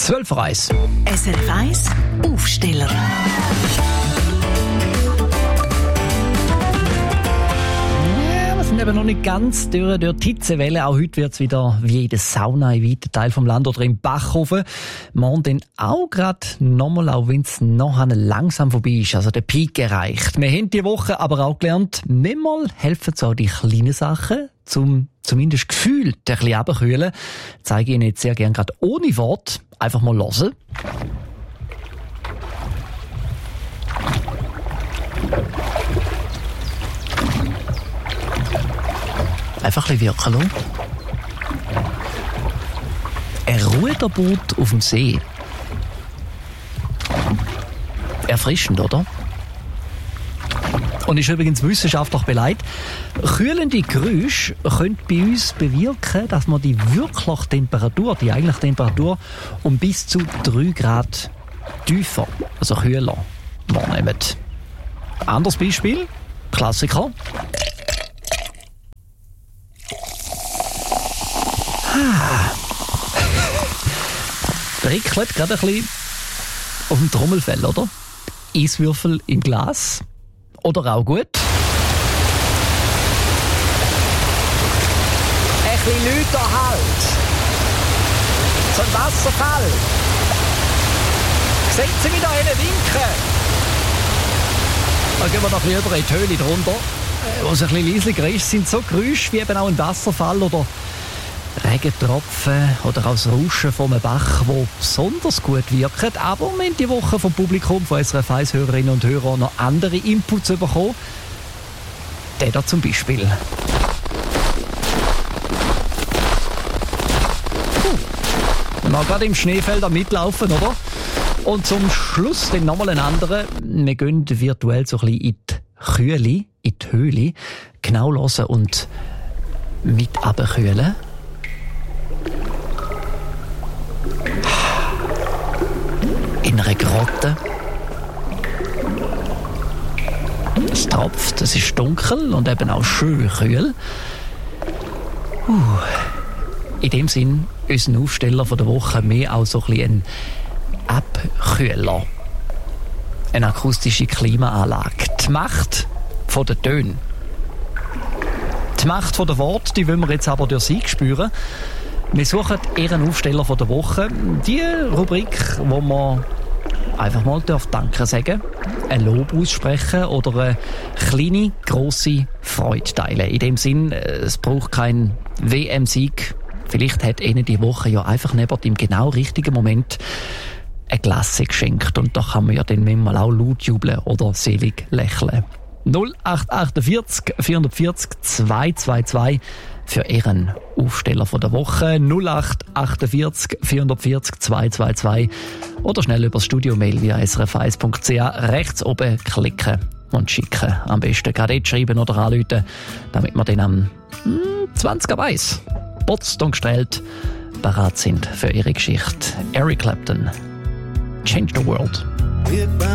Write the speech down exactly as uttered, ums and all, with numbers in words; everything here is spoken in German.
zwölf Uhr eins. S R F eins Aufsteller. Wir sind eben noch nicht ganz durch, durch die Hitzewelle. Auch heute wird es wieder wie jede Sauna in weiten Teil vom Land oder im Bachhofen. Morgen dann auch gerade nochmal, auch wenn es noch langsam vorbei ist, also der Peak erreicht. Wir haben diese Woche aber auch gelernt, manchmal helfen so die kleinen Sachen, zum zumindest gefühlt ein bisschen runterkühlen. Zeige ich Ihnen jetzt sehr gerne gerade ohne Wort. Einfach mal hören. Einfach ein bisschen wirken lassen. Ein Ruderboot auf dem See. Erfrischend, oder? Und ist übrigens wissenschaftlich beleidigt. Kühlende Geräusche können bei uns bewirken, dass man die wirkliche Temperatur, die eigentliche Temperatur, um bis zu drei Grad tiefer, also kühler, wahrnehmen. Anderes Beispiel, Klassiker. Ah. Prickelt gerade ein bisschen auf dem Trommelfell, oder? Eiswürfel im Glas. Oder auch gut. Ein bisschen lauter halt. So ein Wasserfall. Sehen Sie mich da einen winken? Dann gehen wir noch ein bisschen über in die Höhle drunter. Wo es ein bisschen leislicher ist, sind so Geräusche wie eben auch ein Wasserfall oder Regentropfen oder auch das Rauschen von einem Bach, die besonders gut wirken. Aber wir haben die Woche vom Publikum, von S R F eins Hörerinnen und Hörern, noch andere Inputs bekommen. Der da zum Beispiel. Uh, mal gerade im Schneefeld mitlaufen, oder? Und zum Schluss dann nochmal einen anderen. Wir gehen virtuell so ein bisschen in die Kühle, in die Höhle, genau hören und mit runterkühlen. In einer Grotte. Es tropft, es ist dunkel und eben auch schön kühl. Uh. In dem Sinn, unser Aufsteller von der Woche mehr auch so ein bisschen ein Abkühler. Eine akustische Klimaanlage. Die Macht von den Tönen. Die Macht von den Worten, die wollen wir jetzt aber durch Sie spüren. Wir suchen Ihren Aufsteller von der Woche. Die Rubrik, wo man einfach mal Danke sagen, ein Lob aussprechen oder eine kleine, grosse Freude teilen. In dem Sinn, es braucht keinen W M-Sieg. Vielleicht hat Ihnen die Woche ja einfach neben dem genau richtigen Moment eine Glasse geschenkt. Und da kann man ja dann manchmal auch laut jubeln oder selig lächeln. null acht acht vier vier vier null zwei zwei zwei für Ihren Aufsteller von der Woche. null acht acht vier vier vier zwei zwei zwei oder schnell über das Studio-Mail via s r f eins punkt c h rechts oben klicken und schicken. Am besten gerade jetzt schreiben oder anrufen, damit wir dann am zwanzig ab eins putzt und gestellt bereit sind für Ihre Geschichte. Eric Clapton, Change the World.